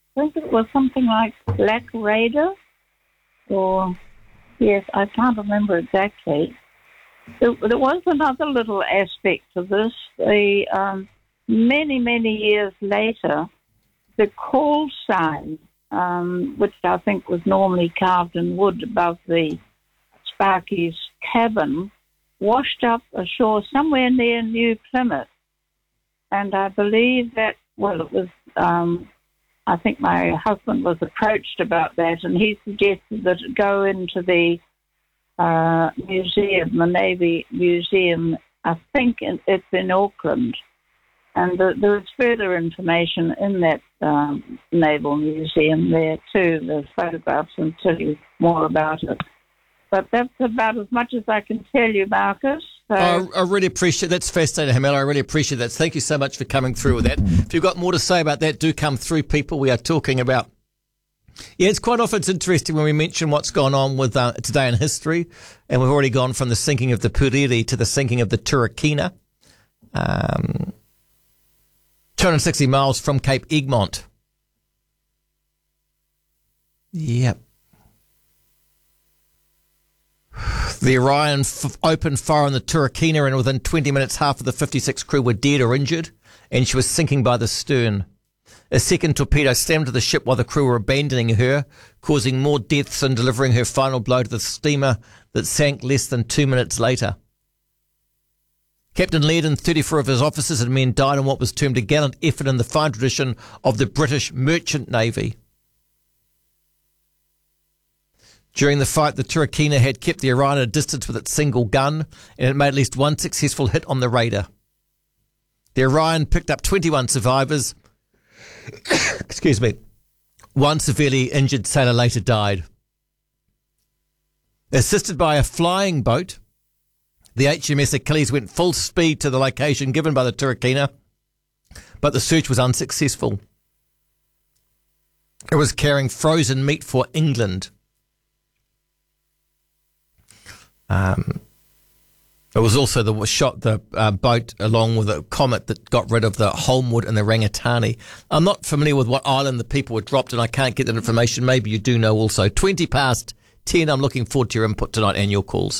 think it was something like Black Raider, or, yes, I can't remember exactly. There was another little aspect to this. Many, many years later, the call sign, which I think was normally carved in wood above the Sparky's cabin, washed up ashore somewhere near New Plymouth. And I believe that, it was, I think my husband was approached about that, and he suggested that it go into the museum, the Navy Museum. I think it's in Auckland. And there is further information in that Naval Museum there too. There's photographs and tell you more about it. But that's about as much as I can tell you, Marcus. So. I really appreciate that's fascinating, Hamel. I really appreciate that. Thank you so much for coming through with that. If you've got more to say about that, do come through, people. We are talking about... Yeah, it's quite often it's interesting when we mention what's gone on with today in history, and we've already gone from the sinking of the Puriri to the sinking of the Turakina. 260 miles from Cape Egmont. Yep. The Orion opened fire on the Turakina, and within 20 minutes, half of the 56 crew were dead or injured, and she was sinking by the stern. A second torpedo slammed to the ship while the crew were abandoning her, causing more deaths and delivering her final blow to the steamer that sank less than 2 minutes later. Captain Laird and 34 of his officers and men died in what was termed a gallant effort in the fine tradition of the British Merchant Navy. During the fight, the Turakina had kept the Orion at a distance with its single gun, and it made at least one successful hit on the raider. The Orion picked up 21 survivors. Excuse me. One severely injured sailor later died. Assisted by a flying boat, the HMS Achilles went full speed to the location given by the Turakina, but the search was unsuccessful. It was carrying frozen meat for England. It was also the boat along with a comet that got rid of the Holmwood and the Rangitani. I'm not familiar with what island the people were dropped, and I can't get that information. Maybe you do know also. 20 past 10. I'm looking forward to your input tonight and your calls.